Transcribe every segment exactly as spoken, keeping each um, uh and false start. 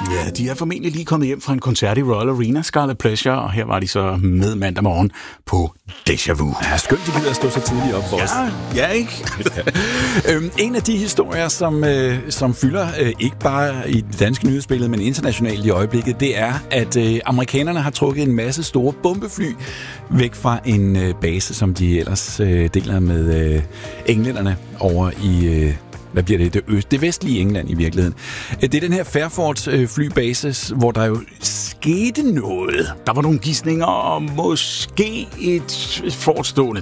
Ja, de er formentlig lige kommet hjem fra en koncert i Royal Arena, Scarlet Pleasure, og her var de så med mandag morgen på Deja Vu. Ja, skønt, de gider at stå så tidligt op for ja, os. Ja, ikke? øhm, en af de historier, som, øh, som fylder øh, ikke bare i det danske nyhedsbillede, men internationalt i øjeblikket, det er, at øh, amerikanerne har trukket en masse store bombefly væk fra en øh, base, som de ellers øh, deler med øh, englænderne over i... Øh, Hvad bliver det? Det, øst, det vestlige England i virkeligheden. Det er den her Fairford øh, flybase, hvor der jo skete noget. Der var nogle gidsninger om måske et forestående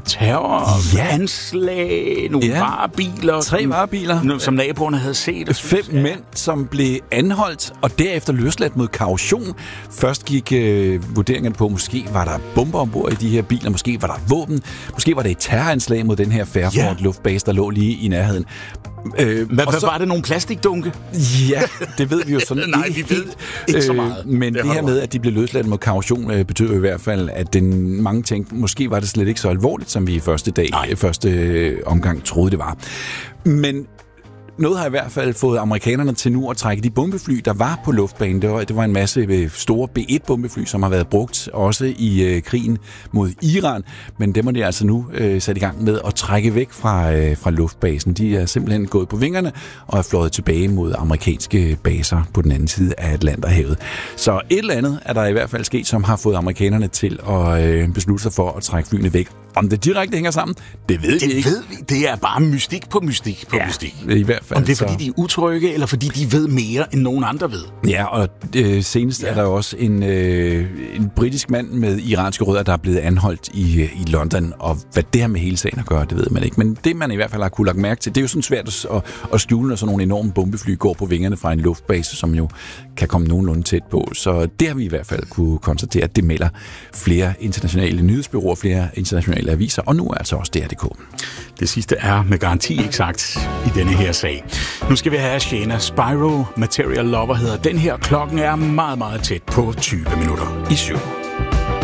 terroranslag, ja. nogle ja. varebiler. Tre som, varebiler. Som naboerne havde set. Fem synes, mænd, som blev anholdt og derefter løsladt mod kaution. Først gik øh, vurderingerne på, måske var der bomber ombord i de her biler, måske var der våben, måske var der et terroranslag mod den her Fairford ja. luftbase, der lå lige i nærheden. Øh, hvad hvad så, var det, nogle plastikdunke? Ja, det ved vi jo sådan Nej, vi ved ikke så meget. Øh, men det, det her med, at de blev løsladt mod kaution, øh, betyder i hvert fald, at den, mange tænkte, måske var det slet ikke så alvorligt, som vi i første dag, Nej. første øh, omgang troede, det var. Men noget har i hvert fald fået amerikanerne til nu at trække de bombefly, der var på luftbanen. Det var, det var en masse store B et bombefly, som har været brugt også i øh, krigen mod Iran. Men dem er de altså nu øh, sat i gang med at trække væk fra, øh, fra luftbasen. De er simpelthen gået på vingerne og er fløjet tilbage mod amerikanske baser på den anden side af Atlanterhavet. Så et eller andet er der i hvert fald sket, som har fået amerikanerne til at øh, beslutte sig for at trække flyene væk. Om det direkte hænger sammen, det ved det vi ikke. Ved vi. Det er bare mystik på mystik på ja, mystik. I hvert fald. Om det er, fordi de er utrygge, eller fordi de ved mere, end nogen andre ved. Ja, og øh, senest ja. er der også en, øh, en britisk mand med iranske rødder, der er blevet anholdt i, i London, og hvad det har med hele sagen at gøre, det ved man ikke. Men det, man i hvert fald har kunne lagt mærke til, det er jo sådan svært at, at skjule, når sådan nogle enorme bombefly går på vingerne fra en luftbase, som jo kan komme nogenlunde tæt på. Så det har vi i hvert fald kunne konstatere, at det melder flere internationale nyhedsbureauer, flere internationale aviser, og nu er altså også D R punktum D K. Det sidste er med garanti ikke sagt i denne her sag. Nu skal vi have Shayna Spyro, Material Lover hedder den her. Klokken er meget, meget tæt på tyve minutter i syv.